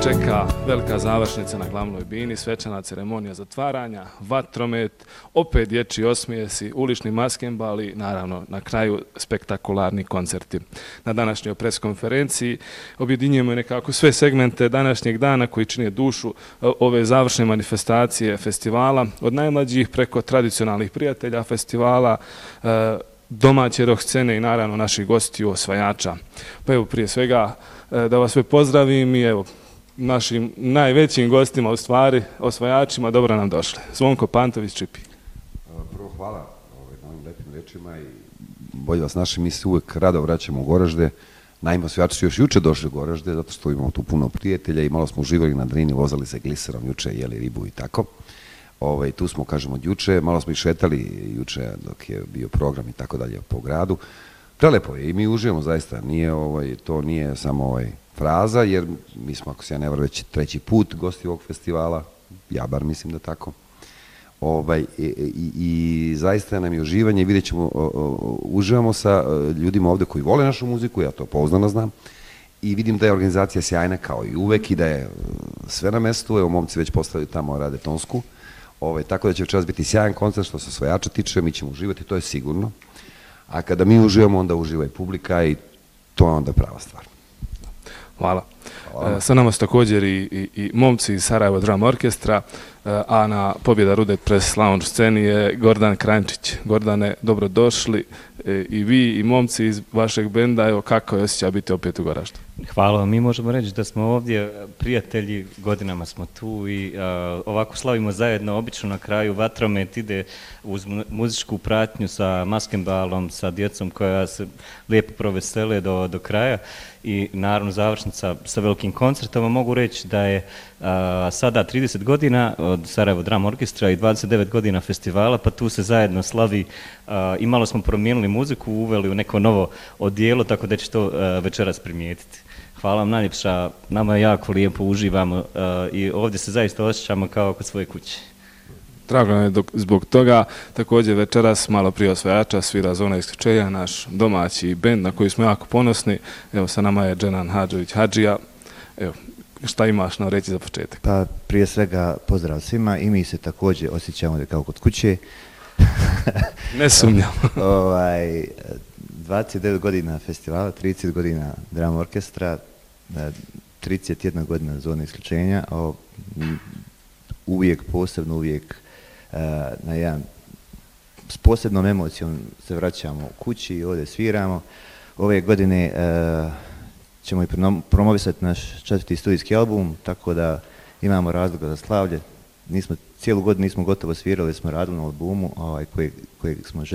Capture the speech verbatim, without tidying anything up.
čeka velika završnica na glavnoj bini, svečana ceremonija zatvaranja, vatromet, opet dječji osmijesi, ulični maskembal i naravno na kraju spektakularni koncerti. Na današnjoj preskonferenciji objedinjujemo nekako sve segmente današnjeg dana koji čine dušu ove završne manifestacije festivala, od najmlađih preko tradicionalnih prijatelja festivala, domaće rock scene i naravno naših gostiju, osvajača. Pa evo prije svega da vas sve pozdravim i evo našim najvećim gostima, u stvari osvajačima, dobro nam došli. Zvonko Pantović, Čipi. Prvo hvala na ovim lepim rečima i bolje vas naši, mi se uvek rado vraćamo u Goražde. Naime, osvajači su još juče došli u Goražde, zato što imamo tu puno prijatelja i malo smo uživali na Drini, vozali se gliserom juče, jeli ribu i tako. Ove, tu smo, kažemo, od juče, malo smo i šetali juče dok je bio program i tako dalje po gradu. Prelepo je i mi uživamo zaista, nije, ovaj, to nije samo ovaj, fraza, jer mi smo, ako se ja ne varam, već treći put gosti ovog festivala, ja bar mislim da tako. Ovaj, i, i, i zaista nam je uživanje i vidjet ćemo, o, o, uživamo sa ljudima ovde koji vole našu muziku, ja to pouzdano znam, i vidim da je organizacija sjajna kao i uvek i da je sve na mestu, evo momci već postavili tamo, rade tonsku, ovaj, tako da će večeras biti sjajan koncert što se osvajača tiče, mi ćemo uživati, to je sigurno. A kada mi uživamo, onda uživa i publika i to je onda prava stvar. Hvala. Hvala. Sa nama su također i, i, i momci iz Sarajevo Drum Orkestra, a na Pobjeda Rudet Press Lounge sceni je Gordan Kranjčić. Gordane, dobrodošli i vi i momci iz vašeg benda. Evo, kako je osjećaj biti opet u Goraždu? Hvala vam. Mi možemo reći da smo ovdje prijatelji, godinama smo tu i a, ovako slavimo zajedno. Obično na kraju vatromet ide uz muzičku pratnju sa maskembalom, sa djecom koja se lijepo provesele do, do kraja i naravno završnica sa velikim koncertom. Mogu reći da je a, sada trideset godina od Sarajevo Drum Orkestra i dvadeset devet godina festivala, pa tu se zajedno slavi a, i malo smo promijenili muziku, uveli u neko novo odijelo, tako da će to a, večeras primijetiti. Hvala vam najljepša, nama je jako lijepo, uživamo uh, i ovdje se zaista osjećamo kao kod svoje kuće. Drago nam je zbog toga. Također večeras malo prije osvajača svira Zona isključenja, naš domaći bend na koji smo jako ponosni. Evo sa nama je Dženan Hadžović Hadžija. Evo, šta imaš na reći za početak? Pa prije svega pozdrav svima i mi se također osjećamo da kao kod kuće. Ne sumnjam. ovaj, dvadeset devet godina festivala, trideset godina Drum Orkestra, trideset jedna godina Zone isključenja, uvijek posebno, uvijek na jedan s posebnom emocijom se vraćamo kući i ovdje sviramo. Ove godine ćemo i promovisati naš četvrti studijski album, tako da imamo razloga za slavlje. Nismo, cijelu godinu nismo gotovo svirali, smo radili na albumu ovaj, kojeg, kojeg smo željeli.